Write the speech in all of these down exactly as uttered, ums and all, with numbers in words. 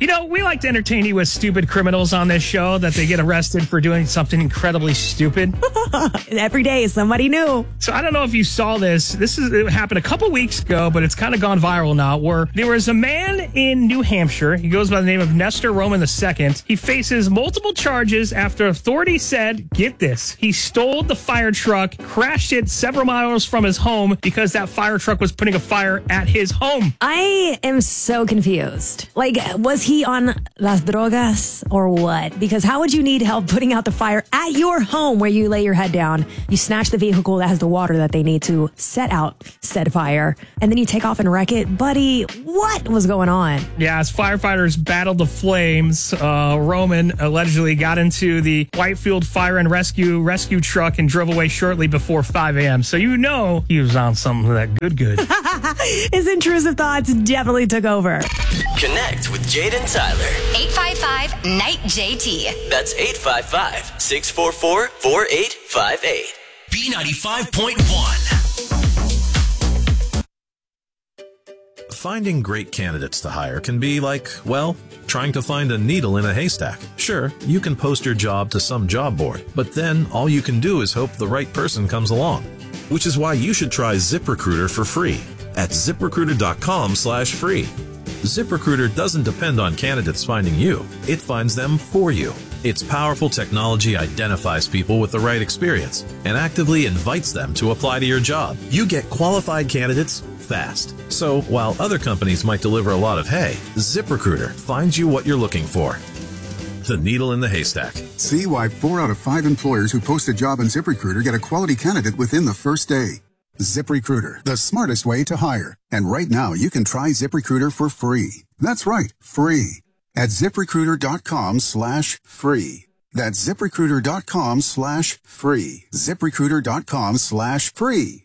know, we like to entertain you with stupid criminals on this show that they get arrested for doing something incredibly stupid. Every day is somebody new. So I don't know if you saw this. This is, it happened a couple weeks ago, but it's kind of gone viral now, where there was a man in New Hampshire. He goes by the name of Nestor Roman the Second. He faces multiple charges after authorities said, get this, he stole the fire truck, crashed it several miles from his home because that fire truck was putting a fire at his home. I am so confused. Like, was he on las drogas or what? Because how would you need help putting out the fire at your home where you lay your head down? You snatch the vehicle that has the water that they need to set out said fire, and then you take off and wreck it. Buddy, what was going on? Yeah, as firefighters battled the flames, uh, Roman allegedly got into the Whitefield Fire and Rescue rescue truck and drove away shortly before five a.m. So you know he was on something that good, good. His intrusive thoughts definitely took over. Connect with Jade and Tyler. eight five five, N I G H J T. That's eight five five, six four four, four eight five eight. B ninety-five point one. Finding great candidates to hire can be like, well, trying to find a needle in a haystack. Sure, you can post your job to some job board, but then all you can do is hope the right person comes along. Which is why you should try ZipRecruiter for free at ziprecruiter.com slash free. ZipRecruiter doesn't depend on candidates finding you. It finds them for you. Its powerful technology identifies people with the right experience and actively invites them to apply to your job. You get qualified candidates fast. So while other companies might deliver a lot of hay, ZipRecruiter finds you what you're looking for. The needle in the haystack. See why four out of five employers who post a job on ZipRecruiter get a quality candidate within the first day. ZipRecruiter, the smartest way to hire. And right now, you can try ZipRecruiter for free. That's right, free. At ZipRecruiter.com slash free. That's ZipRecruiter.com slash free. ZipRecruiter.com slash free.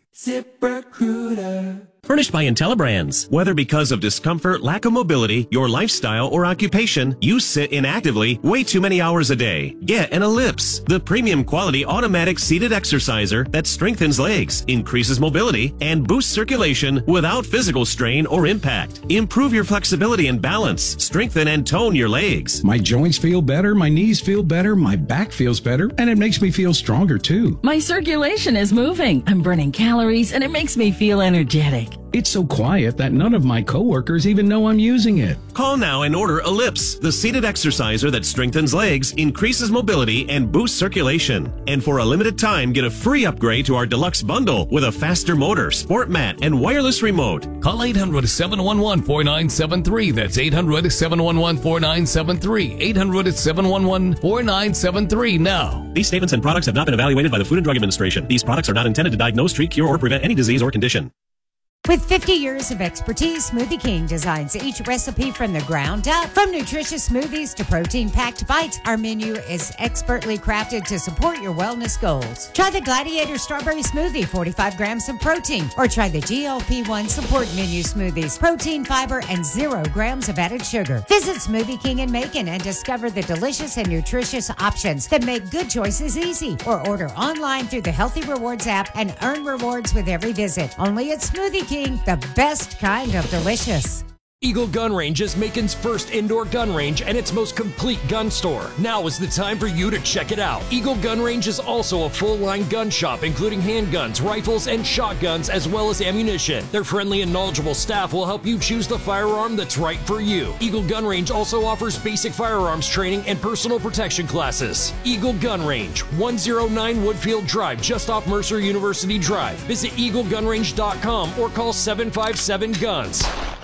ZipRecruiter. Furnished by IntelliBrands. Whether because of discomfort, lack of mobility, your lifestyle, or occupation, you sit inactively way too many hours a day. Get an Ellipse, the premium quality automatic seated exerciser that strengthens legs, increases mobility, and boosts circulation without physical strain or impact. Improve your flexibility and balance. Strengthen and tone your legs. My joints feel better, my knees feel better, my back feels better, and it makes me feel stronger too. My circulation is moving. I'm burning calories, and it makes me feel energetic. It's so quiet that none of my coworkers even know I'm using it. Call now and order Ellipse, the seated exerciser that strengthens legs, increases mobility, and boosts circulation. And for a limited time, get a free upgrade to our deluxe bundle with a faster motor, sport mat, and wireless remote. Call eight hundred, seven one one, four nine seven three. That's eight hundred, seven one one, four nine seven three. eight hundred, seven one one, four nine seven three now. These statements and products have not been evaluated by the Food and Drug Administration. These products are not intended to diagnose, treat, cure, or prevent any disease or condition. With fifty years of expertise, Smoothie King designs each recipe from the ground up. From nutritious smoothies to protein-packed bites, our menu is expertly crafted to support your wellness goals. Try the Gladiator Strawberry Smoothie, forty-five grams of protein, or try the G L P one Support Menu Smoothies, protein, fiber, and zero grams of added sugar. Visit Smoothie King in Macon and discover the delicious and nutritious options that make good choices easy. Or order online through the Healthy Rewards app and earn rewards with every visit. Only at Smoothie King. The best kind of delicious. Eagle Gun Range is Macon's first indoor gun range and its most complete gun store. Now is the time for you to check it out. Eagle Gun Range is also a full-line gun shop, including handguns, rifles, and shotguns, as well as ammunition. Their friendly and knowledgeable staff will help you choose the firearm that's right for you. Eagle Gun Range also offers basic firearms training and personal protection classes. Eagle Gun Range, one oh nine Woodfield Drive, just off Mercer University Drive. Visit eagle gun range dot com or call seven five seven guns.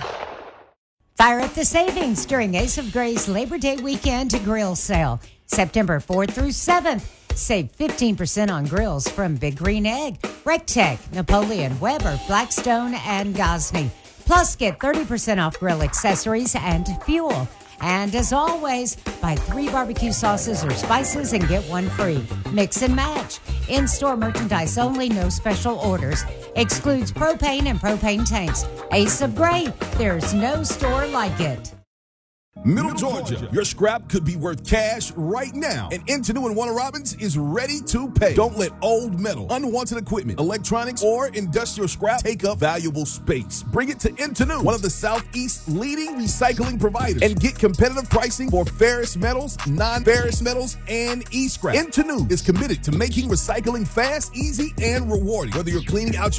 Fire up the savings during Ace of Gray's Labor Day weekend grill sale. September fourth through seventh. Save fifteen percent on grills from Big Green Egg, Rectech, Napoleon, Weber, Blackstone, and Gosney. Plus, get thirty percent off grill accessories and fuel. And as always, buy three barbecue sauces or spices and get one free. Mix and match. In-store merchandise only, no special orders. Excludes propane and propane tanks. Ace of Gray, there's no store like it. Middle Georgia, your scrap could be worth cash right now, and Intenu and Warner Robins is ready to pay. Don't let old metal, unwanted equipment, electronics, or industrial scrap take up valuable space. Bring it to Intenu, one of the Southeast's leading recycling providers, and get competitive pricing for ferrous metals, non-ferrous metals, and e-scrap. Intenu is committed to making recycling fast, easy, and rewarding. Whether you're cleaning out your